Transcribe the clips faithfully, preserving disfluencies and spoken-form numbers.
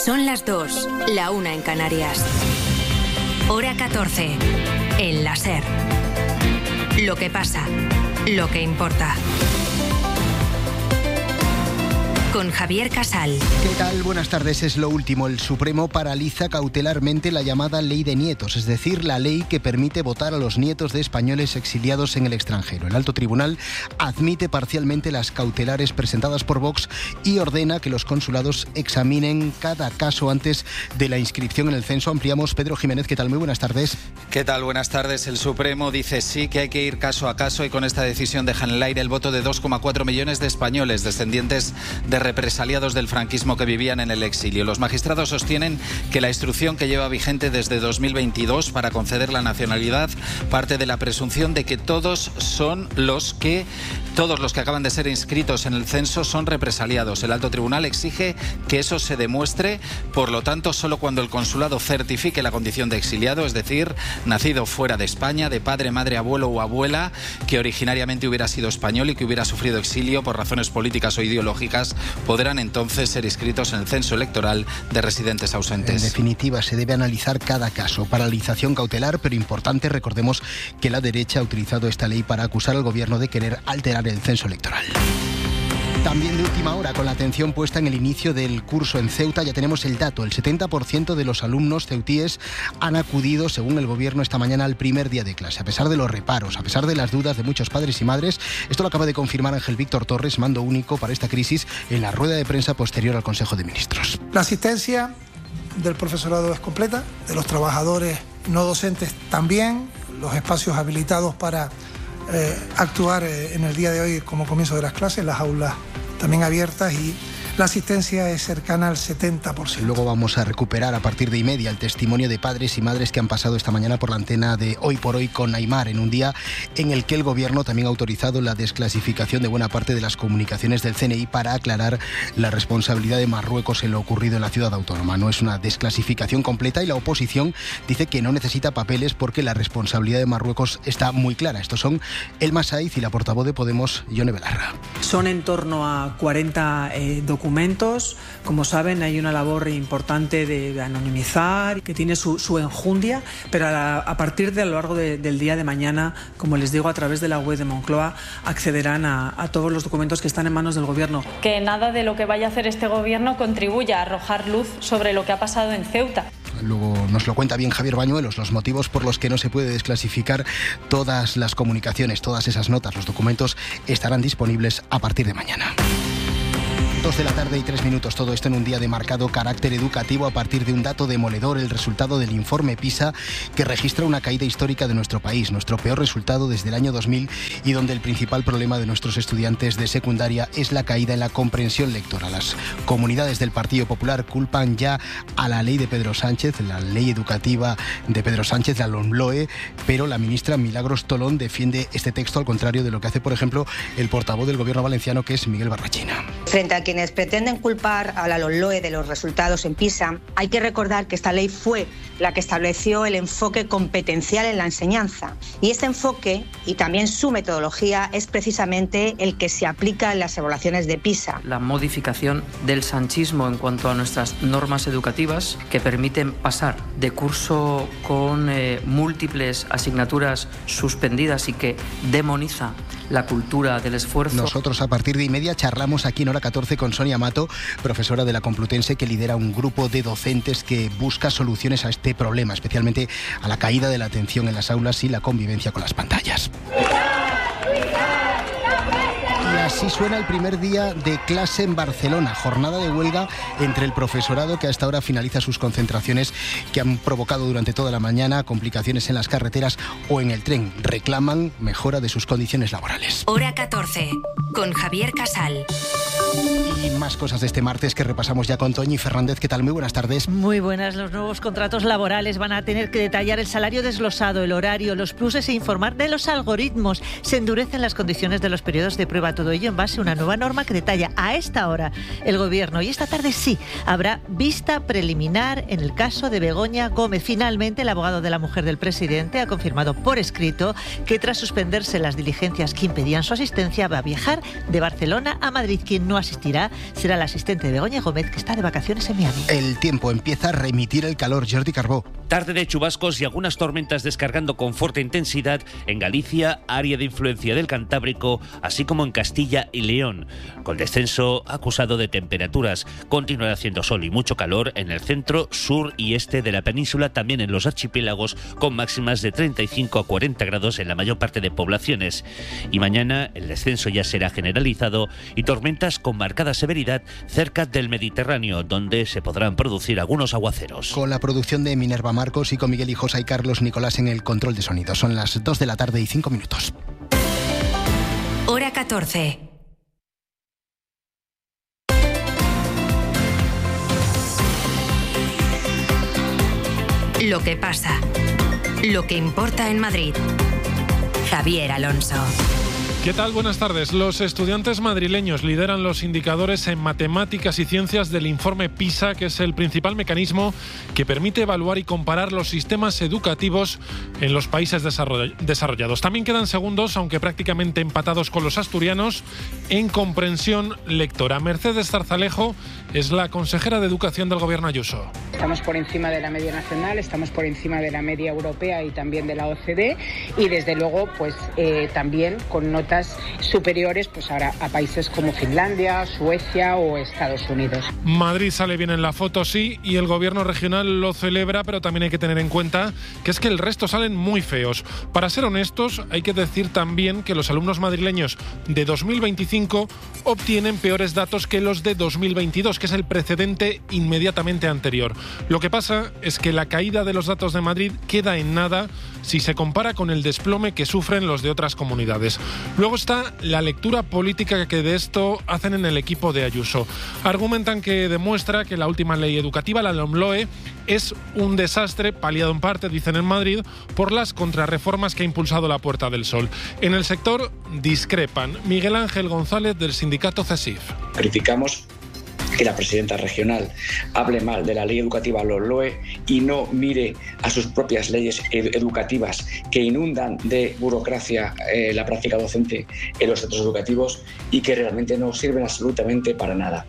Son las dos, la una en Canarias. Hora catorce, en la SER. Lo que pasa, lo que importa. Con Javier Casal. ¿Qué tal? Buenas tardes. Es lo último. El Supremo paraliza cautelarmente la llamada Ley de Nietos, es decir, la ley que permite votar a los nietos de españoles exiliados en el extranjero. El Alto Tribunal admite parcialmente las cautelares presentadas por Vox y ordena que los consulados examinen cada caso antes de la inscripción en el censo. Ampliamos. Pedro Jiménez, ¿qué tal? Muy buenas tardes. ¿Qué tal? Buenas tardes. El Supremo dice sí que hay que ir caso a caso y con esta decisión deja en el aire el voto de dos coma cuatro millones de españoles descendientes de represaliados del franquismo que vivían en el exilio. Los magistrados sostienen que la instrucción que lleva vigente desde dos mil veintidós para conceder la nacionalidad parte de la presunción de que todos son los que todos los que acaban de ser inscritos en el censo son represaliados. El Alto Tribunal exige que eso se demuestre, por lo tanto, solo cuando el consulado certifique la condición de exiliado, es decir, nacido fuera de España, de padre, madre, abuelo o abuela, que originariamente hubiera sido español y que hubiera sufrido exilio por razones políticas o ideológicas, podrán entonces ser inscritos en el censo electoral de residentes ausentes. En definitiva, se debe analizar cada caso. Paralización cautelar, pero importante, recordemos que la derecha ha utilizado esta ley para acusar al gobierno de querer alterar el censo electoral. También de última hora, con la atención puesta en el inicio del curso en Ceuta, ya tenemos el dato. El setenta por ciento de los alumnos ceutíes han acudido, según el gobierno, esta mañana al primer día de clase. A pesar de los reparos, a pesar de las dudas de muchos padres y madres, esto lo acaba de confirmar Ángel Víctor Torres, mando único para esta crisis, en la rueda de prensa posterior al Consejo de Ministros. La asistencia del profesorado es completa, de los trabajadores no docentes también, los espacios habilitados para eh, actuar eh, en el día de hoy como comienzo de las clases, las aulas también abiertas y la asistencia es cercana al setenta por ciento. Luego vamos a recuperar a partir de y media el testimonio de padres y madres que han pasado esta mañana por la antena de Hoy por Hoy con Aimar, en un día en el que el gobierno también ha autorizado la desclasificación de buena parte de las comunicaciones del C N I para aclarar la responsabilidad de Marruecos en lo ocurrido en la ciudad autónoma. No es una desclasificación completa y la oposición dice que no necesita papeles porque la responsabilidad de Marruecos está muy clara. Estos son Elma Saiz y la portavoz de Podemos, Yone Belarra. Son en torno a cuarenta eh, documentos. Como saben, hay una labor importante de, de anonimizar, que tiene su, su enjundia, pero a, la, a partir de a lo largo de, del día de mañana, como les digo, a través de la web de Moncloa, accederán a, a todos los documentos que están en manos del Gobierno. Que nada de lo que vaya a hacer este Gobierno contribuya a arrojar luz sobre lo que ha pasado en Ceuta. Luego nos lo cuenta bien Javier Bañuelos, los motivos por los que no se puede desclasificar todas las comunicaciones, todas esas notas, los documentos estarán disponibles a partir de mañana. Dos de la tarde y tres minutos, todo esto en un día de marcado carácter educativo a partir de un dato demoledor, el resultado del informe PISA, que registra una caída histórica de nuestro país, nuestro peor resultado desde el año dos mil, y donde el principal problema de nuestros estudiantes de secundaria es la caída en la comprensión lectora. Las comunidades del Partido Popular culpan ya a la ley de Pedro Sánchez, la ley educativa de Pedro Sánchez, la LOMLOE, pero la ministra Milagros Tolón defiende este texto al contrario de lo que hace, por ejemplo, el portavoz del gobierno valenciano, que es Miguel Barrachina. Frente a quienes pretenden culpar a la LOMLOE de los resultados en PISA, hay que recordar que esta ley fue la que estableció el enfoque competencial en la enseñanza. Y este enfoque, y también su metodología, es precisamente el que se aplica en las evaluaciones de PISA. La modificación del sanchismo en cuanto a nuestras normas educativas que permiten pasar de curso con eh, múltiples asignaturas suspendidas y que demoniza la cultura del esfuerzo. Nosotros a partir de y media charlamos aquí en Hora catorce con Sonia Mato, profesora de la Complutense, que lidera un grupo de docentes que busca soluciones a este problema, especialmente a la caída de la atención en las aulas y la convivencia con las pantallas. Y así suena el primer día de clase en Barcelona, jornada de huelga entre el profesorado que hasta ahora finaliza sus concentraciones que han provocado durante toda la mañana complicaciones en las carreteras o en el tren. Reclaman mejora de sus condiciones laborales. Hora catorce, con Javier Casal. Y más cosas de este martes que repasamos ya con Toñi Fernández. ¿Qué tal? Muy buenas tardes. Muy buenas. Los nuevos contratos laborales van a tener que detallar el salario desglosado, el horario, los pluses e informar de los algoritmos. Se endurecen las condiciones de los periodos de prueba. Todo ello ello en base a una nueva norma que detalla a esta hora el Gobierno. Y esta tarde sí, habrá vista preliminar en el caso de Begoña Gómez. Finalmente, el abogado de la mujer del presidente ha confirmado por escrito que tras suspenderse las diligencias que impedían su asistencia, va a viajar de Barcelona a Madrid. Quien no asistirá será la asistente de Begoña Gómez, que está de vacaciones en Miami. El tiempo empieza a remitir el calor. Jordi Carbó. Tarde de chubascos y algunas tormentas descargando con fuerte intensidad en Galicia, área de influencia del Cantábrico, así como en Castilla y León. Con descenso acusado de temperaturas. Continuará haciendo sol y mucho calor en el centro, sur y este de la península, también en los archipiélagos, con máximas de treinta y cinco a cuarenta grados en la mayor parte de poblaciones. Y mañana el descenso ya será generalizado y tormentas con marcada severidad cerca del Mediterráneo, donde se podrán producir algunos aguaceros. Con la producción de Minerva Marcos y con Miguel Hijosa y Carlos Nicolás en el control de sonido. Son las dos de la tarde y cinco minutos. Hora catorce. Lo que pasa. Lo que importa en Madrid. Javier Alonso. ¿Qué tal? Buenas tardes. Los estudiantes madrileños lideran los indicadores en matemáticas y ciencias del informe PISA, que es el principal mecanismo que permite evaluar y comparar los sistemas educativos en los países desarrollados. También quedan segundos, aunque prácticamente empatados con los asturianos, en comprensión lectora. Mercedes Zarzalejo es la consejera de Educación del Gobierno Ayuso. Estamos por encima de la media nacional, estamos por encima de la media europea y también de la O C D, y desde luego pues eh, también con notas superiores pues ahora a países como Finlandia, Suecia o Estados Unidos. Madrid sale bien en la foto, sí, y el Gobierno regional lo celebra, pero también hay que tener en cuenta que es que el resto salen muy feos. Para ser honestos, hay que decir también que los alumnos madrileños de dos mil veinticinco obtienen peores datos que los de dos mil veintidós, que es el precedente inmediatamente anterior. Lo que pasa es que la caída de los datos de Madrid queda en nada si se compara con el desplome que sufren los de otras comunidades. Luego está la lectura política que de esto hacen en el equipo de Ayuso. Argumentan que demuestra que la última ley educativa, la LOMLOE, es un desastre, paliado en parte, dicen en Madrid, por las contrarreformas que ha impulsado la Puerta del Sol. En el sector discrepan. Miguel Ángel González, del sindicato CESIF. Criticamos que la presidenta regional hable mal de la ley educativa LOMLOE y no mire a sus propias leyes ed- educativas que inundan de burocracia eh, la práctica docente en los centros educativos y que realmente no sirven absolutamente para nada.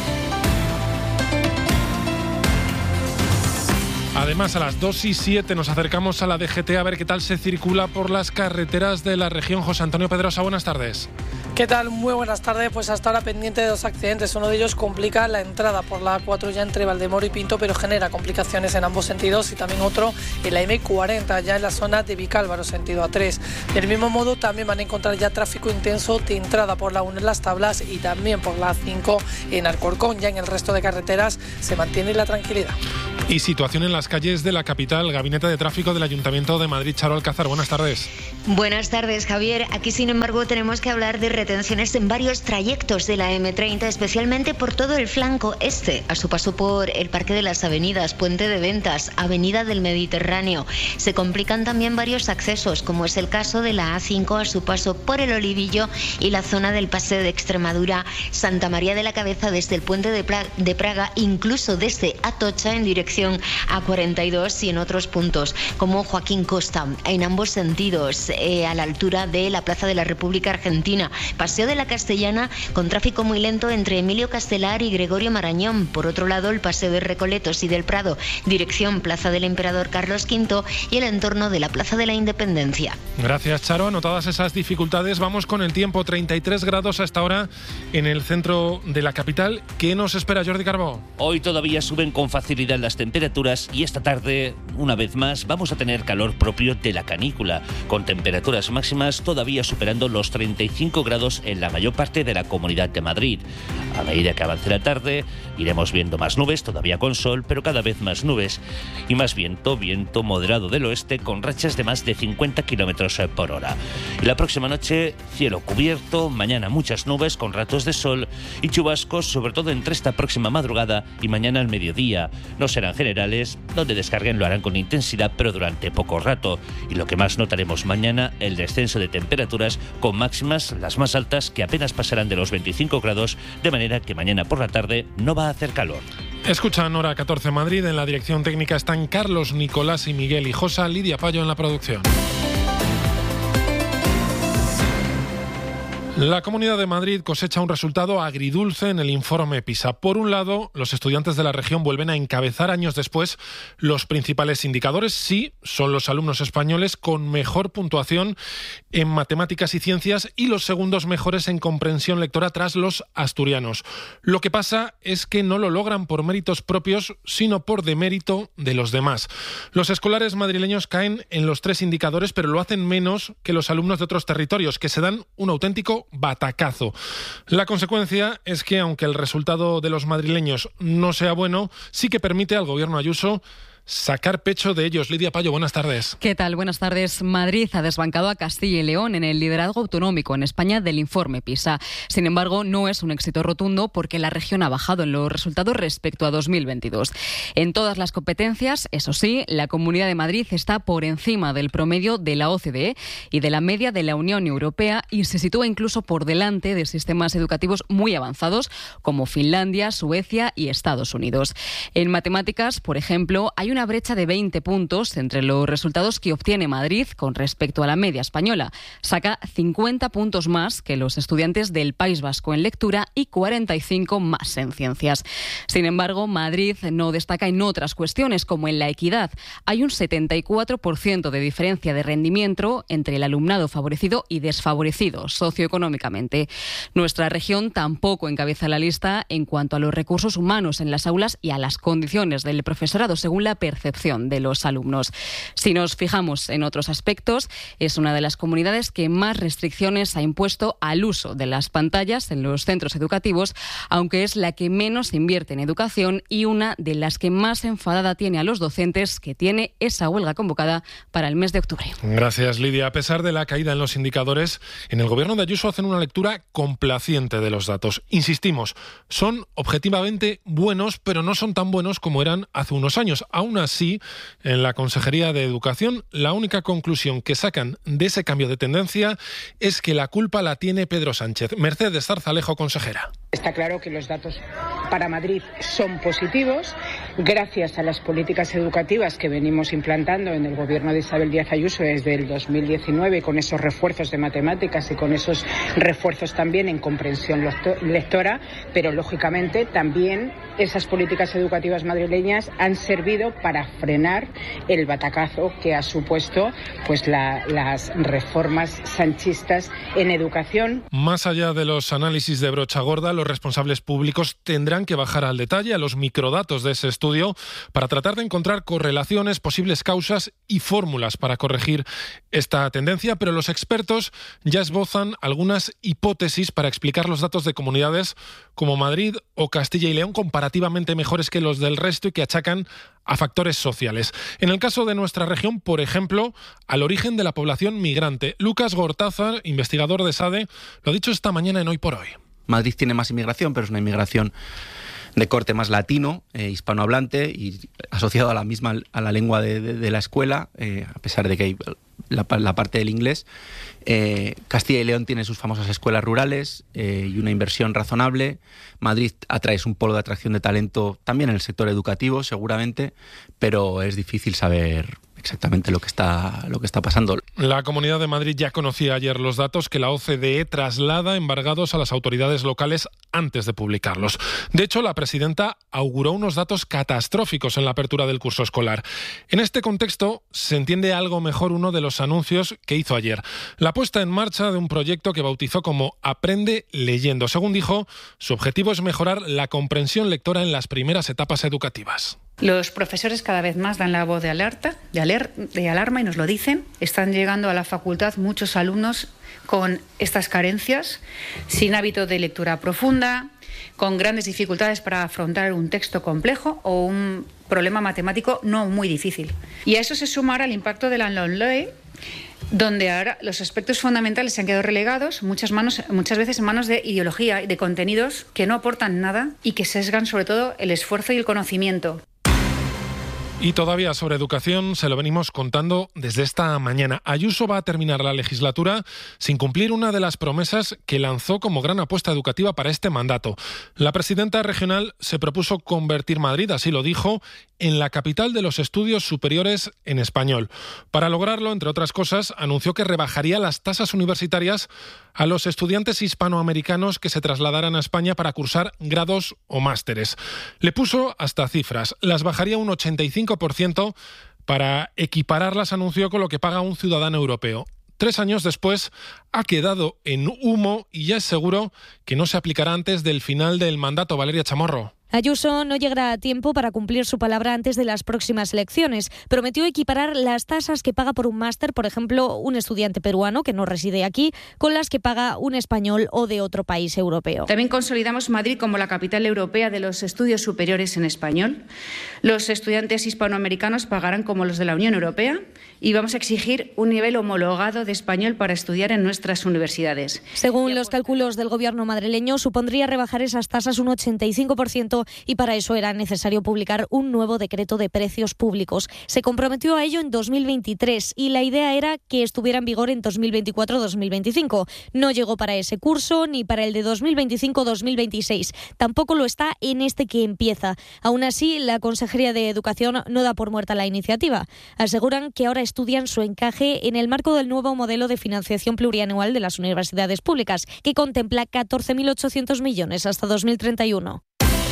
Además, a las dos y siete nos acercamos a la D G T a ver qué tal se circula por las carreteras de la región. José Antonio Pedrosa, buenas tardes. ¿Qué tal? Muy buenas tardes. Pues hasta ahora pendiente de dos accidentes. Uno de ellos complica la entrada por la A cuatro ya entre Valdemoro y Pinto, pero genera complicaciones en ambos sentidos, y también otro en la M cuarenta ya en la zona de Vicálvaro, sentido A tres. Del mismo modo también van a encontrar ya tráfico intenso de entrada por la uno en Las Tablas y también por la A cinco en Alcorcón. Ya en el resto de carreteras se mantiene la tranquilidad. Y situación en las calles de la capital. Gabinete de Tráfico del Ayuntamiento de Madrid, Charo Alcázar, buenas tardes. Buenas tardes, Javier. Aquí, sin embargo, tenemos que hablar de retenciones en varios trayectos de la M treinta, especialmente por todo el flanco este, a su paso por el Parque de las Avenidas, Puente de Ventas, Avenida del Mediterráneo. Se complican también varios accesos, como es el caso de la A cinco a su paso por el Olivillo y la zona del Paseo de Extremadura, Santa María de la Cabeza desde el Puente de, Pra- de Praga, incluso desde Atocha en dirección A cuarenta y dos, y en otros puntos, como Joaquín Costa, en ambos sentidos, eh, a la altura de la Plaza de la República Argentina. Paseo de la Castellana, con tráfico muy lento entre Emilio Castelar y Gregorio Marañón. Por otro lado, el Paseo de Recoletos y del Prado, dirección Plaza del Emperador Carlos quinto, y el entorno de la Plaza de la Independencia. Gracias, Charo. Anotadas esas dificultades, vamos con el tiempo. treinta y tres grados hasta ahora en el centro de la capital. ¿Qué nos espera, Jordi Carbó? Hoy todavía suben con facilidad las temperaturas y esta tarde, una vez más, vamos a tener calor propio de la canícula, con temperaturas máximas todavía superando los treinta y cinco grados en la mayor parte de la Comunidad de Madrid. A medida que avance la tarde, iremos viendo más nubes, todavía con sol, pero cada vez más nubes, y más viento, viento moderado del oeste, con rachas de más de cincuenta kilómetros por hora. Y la próxima noche, cielo cubierto, mañana muchas nubes con ratos de sol y chubascos, sobre todo entre esta próxima madrugada y mañana al mediodía. No serán generales, donde descarguen lo harán con intensidad, pero durante poco rato. Y lo que más notaremos mañana, el descenso de temperaturas con máximas las más altas que apenas pasarán de los veinticinco grados, de manera que mañana por la tarde no va a hacer calor. Escuchan Hora catorce Madrid. En la dirección técnica están Carlos, Nicolás y Miguel Hijosa, Lidia Payo en la producción. La Comunidad de Madrid cosecha un resultado agridulce en el informe PISA. Por un lado, los estudiantes de la región vuelven a encabezar años después los principales indicadores. Sí, son los alumnos españoles con mejor puntuación en matemáticas y ciencias y los segundos mejores en comprensión lectora tras los asturianos. Lo que pasa es que no lo logran por méritos propios, sino por demérito de los demás. Los escolares madrileños caen en los tres indicadores, pero lo hacen menos que los alumnos de otros territorios, que se dan un auténtico batacazo. La consecuencia es que, aunque el resultado de los madrileños no sea bueno, sí que permite al gobierno Ayuso sacar pecho de ellos. Lidia Payo, buenas tardes. ¿Qué tal? Buenas tardes. Madrid ha desbancado a Castilla y León en el liderazgo autonómico en España del informe PISA. Sin embargo, no es un éxito rotundo porque la región ha bajado en los resultados respecto a dos mil veintidós. En todas las competencias, eso sí, la Comunidad de Madrid está por encima del promedio de la O C D E y de la media de la Unión Europea y se sitúa incluso por delante de sistemas educativos muy avanzados como Finlandia, Suecia y Estados Unidos. En matemáticas, por ejemplo, hay una brecha de veinte puntos entre los resultados que obtiene Madrid con respecto a la media española. Saca cincuenta puntos más que los estudiantes del País Vasco en lectura y cuarenta y cinco más en ciencias. Sin embargo, Madrid no destaca en otras cuestiones como en la equidad. Hay un setenta y cuatro por ciento de diferencia de rendimiento entre el alumnado favorecido y desfavorecido socioeconómicamente. Nuestra región tampoco encabeza la lista en cuanto a los recursos humanos en las aulas y a las condiciones del profesorado, según la percepción de los alumnos. Si nos fijamos en otros aspectos, es una de las comunidades que más restricciones ha impuesto al uso de las pantallas en los centros educativos, aunque es la que menos invierte en educación y una de las que más enfadada tiene a los docentes, que tiene esa huelga convocada para el mes de octubre. Gracias, Lidia. A pesar de la caída en los indicadores, en el gobierno de Ayuso hacen una lectura complaciente de los datos. Insistimos, son objetivamente buenos, pero no son tan buenos como eran hace unos años. Aún así, en la Consejería de Educación, la única conclusión que sacan de ese cambio de tendencia es que la culpa la tiene Pedro Sánchez. Mercedes Zarzalejo, consejera. Está claro que los datos para Madrid son positivos, gracias a las políticas educativas que venimos implantando en el gobierno de Isabel Díaz Ayuso desde el dos mil diecinueve, con esos refuerzos de matemáticas y con esos refuerzos también en comprensión lectora, pero lógicamente también esas políticas educativas madrileñas han servido para frenar el batacazo que ha supuesto pues la, las reformas sanchistas en educación. Más allá de los análisis de brocha gorda, los responsables públicos tendrán que bajar al detalle, a los microdatos de ese estudio, para tratar de encontrar correlaciones, posibles causas y fórmulas para corregir esta tendencia, pero los expertos ya esbozan algunas hipótesis para explicar los datos de comunidades como Madrid o Castilla y León comparativamente mejores que los del resto y que achacan a factores sociales. En el caso de nuestra región, por ejemplo, al origen de la población migrante. Lucas Gortázar, investigador de SADE, lo ha dicho esta mañana en Hoy por Hoy. Madrid tiene más inmigración, pero es una inmigración de corte más latino, eh, hispanohablante y asociado a la misma a la lengua de, de, de la escuela, eh, a pesar de que hay la, la parte del inglés. Eh, Castilla y León tiene sus famosas escuelas rurales eh, y una inversión razonable. Madrid atrae un polo de atracción de talento también en el sector educativo, seguramente, pero es difícil saber exactamente lo que está lo que está pasando. La Comunidad de Madrid ya conocía ayer los datos que la O C D E traslada embargados a las autoridades locales antes de publicarlos. De hecho, la presidenta auguró unos datos catastróficos en la apertura del curso escolar. En este contexto, se entiende algo mejor uno de los anuncios que hizo ayer: la puesta en marcha de un proyecto que bautizó como Aprende Leyendo. Según dijo, su objetivo es mejorar la comprensión lectora en las primeras etapas educativas. Los profesores cada vez más dan la voz de alerta, de, aler, de alarma y nos lo dicen. Están llegando a la facultad muchos alumnos con estas carencias, sin hábito de lectura profunda, con grandes dificultades para afrontar un texto complejo o un problema matemático no muy difícil. Y a eso se suma ahora el impacto de la LOMLOE, donde ahora los aspectos fundamentales se han quedado relegados muchas, manos, muchas veces en manos de ideología y de contenidos que no aportan nada y que sesgan sobre todo el esfuerzo y el conocimiento. Y todavía sobre educación se lo venimos contando desde esta mañana. Ayuso va a terminar la legislatura sin cumplir una de las promesas que lanzó como gran apuesta educativa para este mandato. La presidenta regional se propuso convertir Madrid, así lo dijo, en la capital de los estudios superiores en español. Para lograrlo, entre otras cosas, anunció que rebajaría las tasas universitarias a los estudiantes hispanoamericanos que se trasladaran a España para cursar grados o másteres. Le puso hasta cifras. Las bajaría un ochenta y cinco por ciento para equipararlas, anunció, con lo que paga un ciudadano europeo. Tres años después ha quedado en humo y ya es seguro que no se aplicará antes del final del mandato. Valeria Chamorro. Ayuso no llegará a tiempo para cumplir su palabra antes de las próximas elecciones. Prometió equiparar las tasas que paga por un máster, por ejemplo, un estudiante peruano que no reside aquí, con las que paga un español o de otro país europeo. También consolidamos Madrid como la capital europea de los estudios superiores en español. Los estudiantes hispanoamericanos pagarán como los de la Unión Europea y vamos a exigir un nivel homologado de español para estudiar en nuestras universidades. Según los cálculos del gobierno madrileño, supondría rebajar esas tasas un ochenta y cinco por ciento y para eso era necesario publicar un nuevo decreto de precios públicos. Se comprometió a ello en dos mil veintitrés y la idea era que estuviera en vigor en dos mil veinticuatro dos mil veinticinco. No llegó para ese curso ni para el de dos mil veinticinco dos mil veintiséis. Tampoco lo está en este que empieza. Aún así, la Consejería de Educación no da por muerta la iniciativa. Aseguran que ahora estudian su encaje en el marco del nuevo modelo de financiación plurianual de las universidades públicas, que contempla catorce mil ochocientos millones hasta dos mil treinta y uno.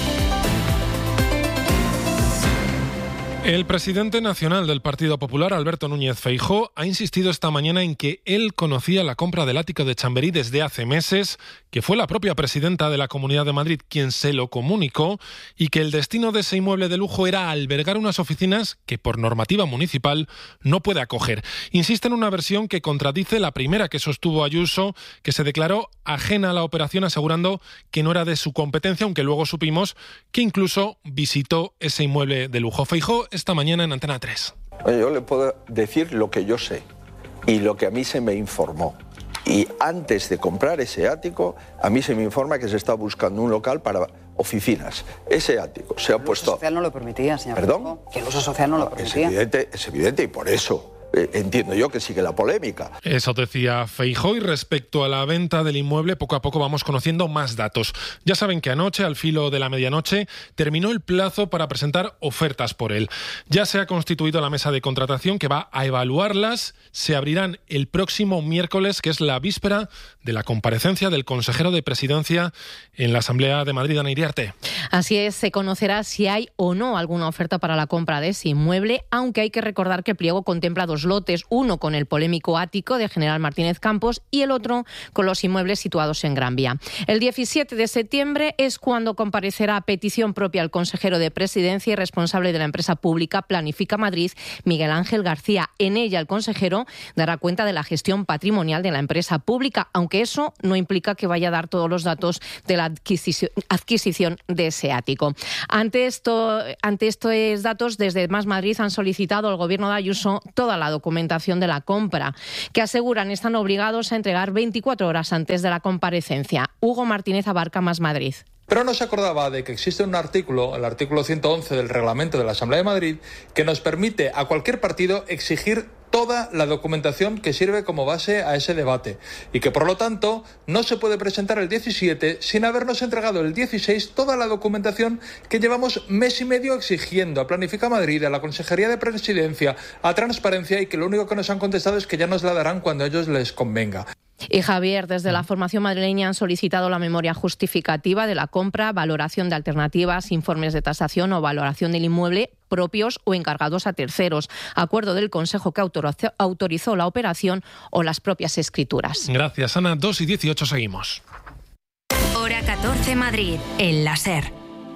El presidente nacional del Partido Popular, Alberto Núñez Feijóo, ha insistido esta mañana en que él conocía la compra del ático de Chamberí desde hace meses, que fue la propia presidenta de la Comunidad de Madrid quien se lo comunicó y que el destino de ese inmueble de lujo era albergar unas oficinas que por normativa municipal no puede acoger. Insiste en una versión que contradice la primera que sostuvo Ayuso, que se declaró ajena a la operación asegurando que no era de su competencia, aunque luego supimos que incluso visitó ese inmueble de lujo. Feijóo esta mañana en Antena tres. Yo le puedo decir lo que yo sé y lo que a mí se me informó. Y antes de comprar ese ático, a mí se me informa que se está buscando un local para oficinas. Ese ático se ha puesto... El uso social no lo permitía, señor. ¿Perdón? Que el uso social no lo permitía. Es evidente, es evidente y por eso... entiendo yo que sigue la polémica. Eso decía Feijóo, y respecto a la venta del inmueble, poco a poco vamos conociendo más datos. Ya saben que anoche, al filo de la medianoche, terminó el plazo para presentar ofertas por él. Ya se ha constituido la mesa de contratación que va a evaluarlas. Se abrirán el próximo miércoles, que es la víspera de la comparecencia del consejero de Presidencia en la Asamblea de Madrid, Ana Iriarte. Así es, se conocerá si hay o no alguna oferta para la compra de ese inmueble, aunque hay que recordar que el pliego contempla dos lotes, uno con el polémico ático de General Martínez Campos y el otro con los inmuebles situados en Gran Vía. El diecisiete de septiembre es cuando comparecerá a petición propia el consejero de Presidencia y responsable de la empresa pública Planifica Madrid, Miguel Ángel García. En ella el consejero dará cuenta de la gestión patrimonial de la empresa pública, aunque eso no implica que vaya a dar todos los datos de la adquisición, adquisición de ese ático. Ante, esto, ante estos datos, desde Más Madrid han solicitado al gobierno de Ayuso toda la documentación de la compra, que aseguran están obligados a entregar veinticuatro horas antes de la comparecencia. Hugo Martínez Abarca, Más Madrid. Pero no se acordaba de que existe un artículo, el artículo ciento once del reglamento de la Asamblea de Madrid, que nos permite a cualquier partido exigir toda la documentación que sirve como base a ese debate y que por lo tanto no se puede presentar el diecisiete sin habernos entregado el dieciséis toda la documentación que llevamos mes y medio exigiendo a Planifica Madrid, a la Consejería de Presidencia, a Transparencia, y que lo único que nos han contestado es que ya nos la darán cuando a ellos les convenga. Y Javier, desde la formación madrileña han solicitado la memoria justificativa de la compra, valoración de alternativas, informes de tasación o valoración del inmueble propios o encargados a terceros, acuerdo del Consejo que autorizó, autorizó la operación o las propias escrituras. Gracias, Ana. dos y dieciocho seguimos. Hora catorce Madrid, el láser.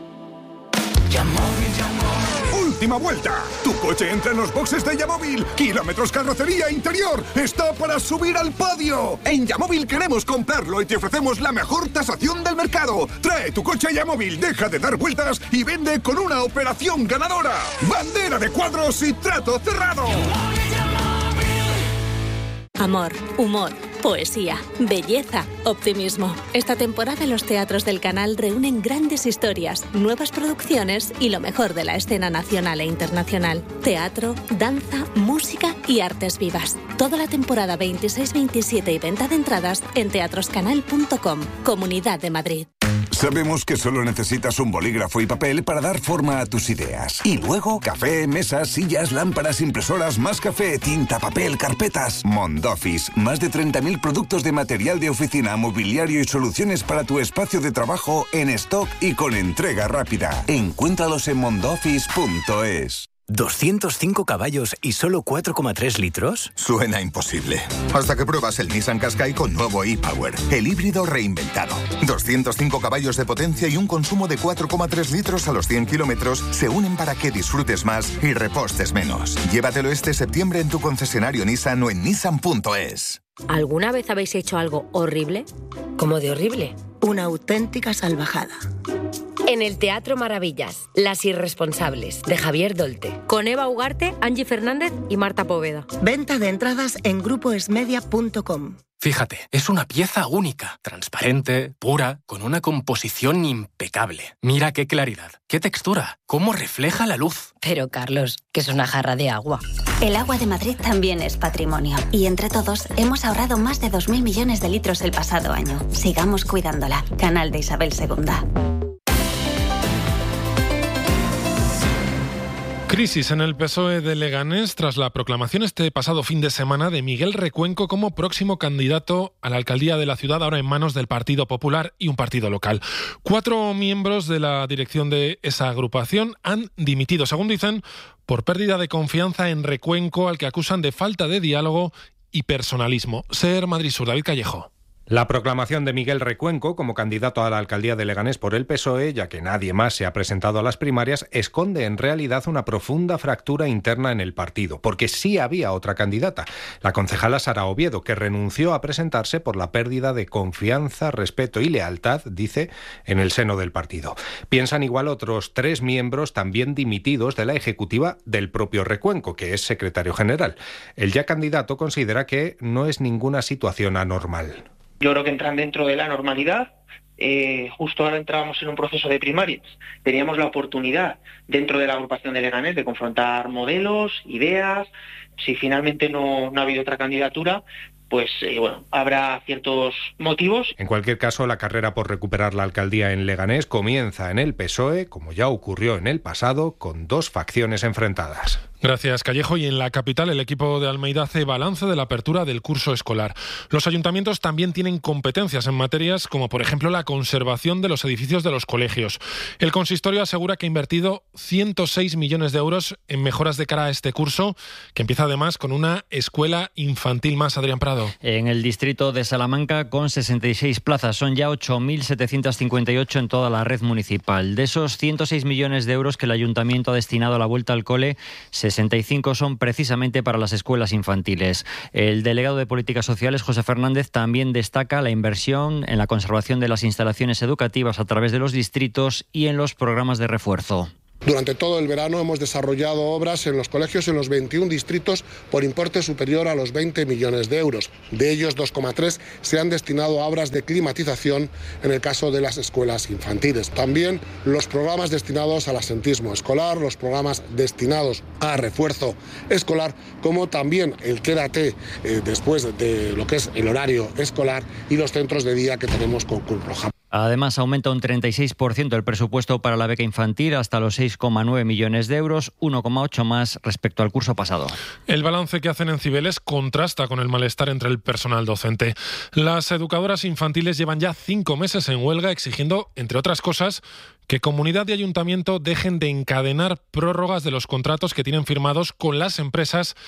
Última vuelta. Tu coche entra en los boxes de Yamóvil. Kilómetros, carrocería, interior. Está para subir al podio. En Yamóvil queremos comprarlo y te ofrecemos la mejor tasación del mercado. Trae tu coche a Yamóvil, deja de dar vueltas y vende con una operación ganadora. Bandera de cuadros y trato cerrado. Amor, humor, Poesía, belleza, optimismo. Esta temporada los teatros del canal reúnen grandes historias, nuevas producciones y lo mejor de la escena nacional e internacional. Teatro, danza, música y artes vivas. Toda la temporada veintiséis veintisiete y venta de entradas en teatroscanal punto com, Comunidad de Madrid. Sabemos que solo necesitas un bolígrafo y papel para dar forma a tus ideas. Y luego, café, mesas, sillas, lámparas, impresoras, más café, tinta, papel, carpetas. Mondoffice. Más de treinta mil productos de material de oficina, mobiliario y soluciones para tu espacio de trabajo en stock y con entrega rápida. Encuéntralos en mondoffice punto es. ¿doscientos cinco caballos y solo cuatro coma tres litros? Suena imposible. Hasta que pruebas el Nissan Qashqai con nuevo e-Power, el híbrido reinventado. doscientos cinco caballos de potencia y un consumo de cuatro coma tres litros a los cien kilómetros se unen para que disfrutes más y repostes menos. Llévatelo este septiembre en tu concesionario Nissan o en nissan punto es. ¿Alguna vez habéis hecho algo horrible? ¿Cómo de horrible? Una auténtica salvajada. En el Teatro Maravillas, Las Irresponsables, de Javier Dolte. Con Eva Ugarte, Angie Fernández y Marta Poveda. Venta de entradas en grupo esmedia punto com. Fíjate, es una pieza única, transparente, pura, con una composición impecable. Mira qué claridad, qué textura, cómo refleja la luz. Pero, Carlos, que es una jarra de agua. El agua de Madrid también es patrimonio. Y entre todos hemos ahorrado más de dos mil millones de litros el pasado año. Sigamos cuidándola. Canal de Isabel segunda. Crisis en el P S O E de Leganés tras la proclamación este pasado fin de semana de Miguel Recuenco como próximo candidato a la alcaldía de la ciudad, ahora en manos del Partido Popular y un partido local. Cuatro miembros de la dirección de esa agrupación han dimitido, según dicen, por pérdida de confianza en Recuenco, al que acusan de falta de diálogo y personalismo. Ser Madrid Sur, David Callejo. La proclamación de Miguel Recuenco como candidato a la alcaldía de Leganés por el P S O E, ya que nadie más se ha presentado a las primarias, esconde en realidad una profunda fractura interna en el partido, porque sí había otra candidata, la concejala Sara Oviedo, que renunció a presentarse por la pérdida de confianza, respeto y lealtad, dice, en el seno del partido. Piensan igual otros tres miembros también dimitidos de la ejecutiva del propio Recuenco, que es secretario general. El ya candidato considera que no es ninguna situación anormal. Yo creo que entran dentro de la normalidad. Eh, justo ahora entrábamos en un proceso de primarias. Teníamos la oportunidad dentro de la agrupación de Leganés de confrontar modelos, ideas. Si finalmente no, no ha habido otra candidatura, pues eh, bueno, habrá ciertos motivos. En cualquier caso, la carrera por recuperar la alcaldía en Leganés comienza en el P S O E, como ya ocurrió en el pasado, con dos facciones enfrentadas. Gracias, Callejo. Y en la capital, el equipo de Almeida hace balance de la apertura del curso escolar. Los ayuntamientos también tienen competencias en materias como, por ejemplo, la conservación de los edificios de los colegios. El consistorio asegura que ha invertido ciento seis millones de euros en mejoras de cara a este curso, que empieza además con una escuela infantil más. Adrián Prado. En el distrito de Salamanca, con sesenta y seis plazas, son ya ocho mil setecientos cincuenta y ocho en toda la red municipal. De esos ciento seis millones de euros que el ayuntamiento ha destinado a la vuelta al cole, sesenta y cinco son precisamente para las escuelas infantiles. El delegado de Políticas Sociales, José Fernández, también destaca la inversión en la conservación de las instalaciones educativas a través de los distritos y en los programas de refuerzo. Durante todo el verano hemos desarrollado obras en los colegios en los veintiún distritos por importe superior a los veinte millones de euros. De ellos, dos coma tres se han destinado a obras de climatización en el caso de las escuelas infantiles. También los programas destinados al absentismo escolar, los programas destinados a refuerzo escolar, como también el Quédate eh, después de lo que es el horario escolar y los centros de día que tenemos con Cruz Roja. Además, aumenta un treinta y seis por ciento el presupuesto para la beca infantil hasta los seis coma nueve millones de euros, uno coma ocho más respecto al curso pasado. El balance que hacen en Cibeles contrasta con el malestar entre el personal docente. Las educadoras infantiles llevan ya cinco meses en huelga exigiendo, entre otras cosas, que comunidad y ayuntamiento dejen de encadenar prórrogas de los contratos que tienen firmados con las empresas